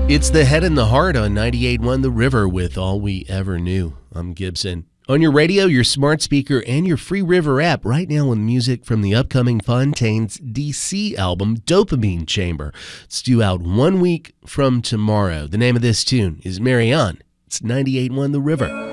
It's the Head and the Heart on 98.1 The River with All We Ever Knew. I'm Gibson. On your radio, your smart speaker, and your free River app, right now with music from the upcoming Fontaines DC album, Dopamine Chamber. It's due out 1 week from tomorrow. The name of this tune is Marianne. It's 98.1 The River.